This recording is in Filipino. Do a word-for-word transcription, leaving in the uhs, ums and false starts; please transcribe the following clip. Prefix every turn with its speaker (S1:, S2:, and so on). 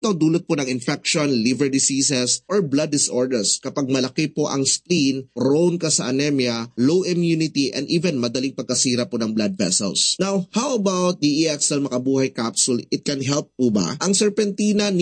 S1: Ito dulot po ng infection, liver diseases, or blood disorders. Kapag malaki po ang spleen, prone ka sa anemia, low immunity, and even madaling pagkasira po ng blood vessels. Now, how about the E X L Makabuhay capsule? It can help po ba? Ang serpentina